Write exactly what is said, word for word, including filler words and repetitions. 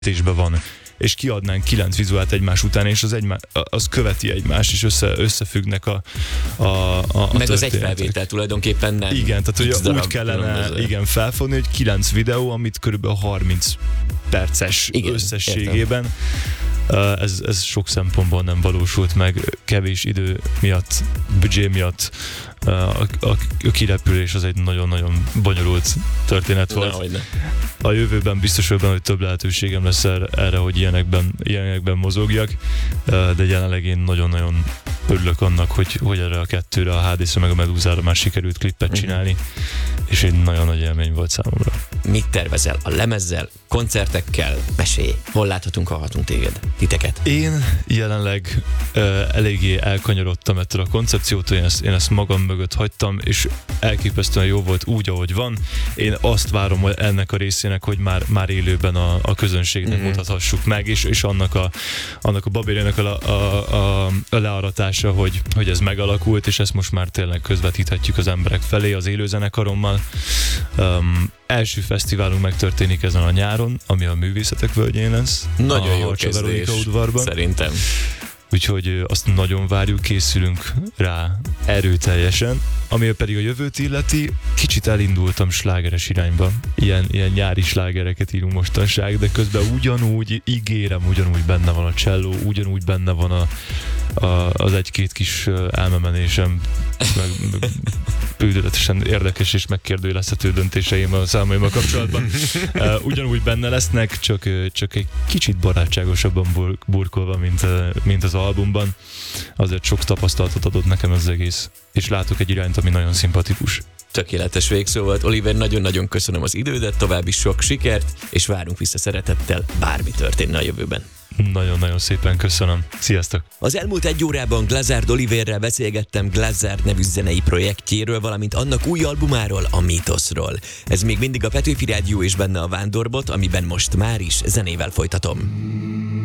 van, és kiadnánk kilenc vizuált egymás után, és az, egymá, az követi egymást, és össze, összefüggnek a, a, a, a Meg az egy felvétel tulajdonképpen nem. Igen, tehát hogy úgy kellene igen, felfogni, hogy kilenc videó, amit körülbelül harminc perces igen, összességében. Értem. Ez, ez sok szempontból nem valósult meg, kevés idő miatt, büdzsé miatt. A, a, a kirepülés az egy nagyon-nagyon bonyolult történet volt. A jövőben biztos vagyok benne, hogy több lehetőségem lesz erre, hogy ilyenekben, ilyenekben mozogjak, de jelenleg én nagyon-nagyon örülök annak, hogy, hogy erre a kettőre, a há dé-re meg a Meduzára már sikerült klippet csinálni, és egy nagyon nagy élmény volt számomra. Mit tervezel a lemezzel, koncertekkel? Mesélj, hol láthatunk, hallhatunk téged, titeket? Én jelenleg uh, eléggé elkanyarodtam ettől a koncepciótól, én ezt, én ezt magam mögött hagytam, és elképesztően jó volt úgy, ahogy van. Én azt várom ennek a részének, hogy már, már élőben a, a közönségnek mm-hmm. mutathassuk meg, és, és annak a, annak a Babérjának a, a, a, a learatása, hogy, hogy ez megalakult, és ezt most már tényleg közvetíthetjük az emberek felé az élőzenekarommal. Um, első fesztiválunk megtörténik ezen a nyáron, ami a Művészetek Völgyén lesz. Nagyon jó kezdés, szerintem. Úgyhogy azt nagyon várjuk, készülünk rá erőteljesen. Ami pedig a jövőt illeti, kicsit elindultam slágeres irányba. Ilyen, ilyen nyári slágereket írunk mostanság, de közben ugyanúgy ígérem, ugyanúgy benne van a cselló, ugyanúgy benne van a, a, az egy-két kis elmemenésem, meg, meg bődöletesen érdekes és megkérdőjelezhető döntéseim a számaimmal kapcsolatban. Uh, ugyanúgy benne lesznek, csak, csak egy kicsit barátságosabban bur- burkolva, mint, mint az albumban. Azért sok tapasztalatot adott nekem az egész, és látok egy irányt, ami nagyon szimpatikus. Tökéletes végszó volt. Oliver, nagyon-nagyon köszönöm az idődet, további sok sikert, és várunk vissza szeretettel, bármi történne a jövőben. Nagyon-nagyon szépen köszönöm. Sziasztok! Az elmúlt egy órában Glazard Oliverrel beszélgettem Glazard nevű zenei projektjéről, valamint annak új albumáról, a Mítoszról. Ez még mindig a Petőfi Rádió és benne a Vándorbot, amiben most már is zenével folytatom.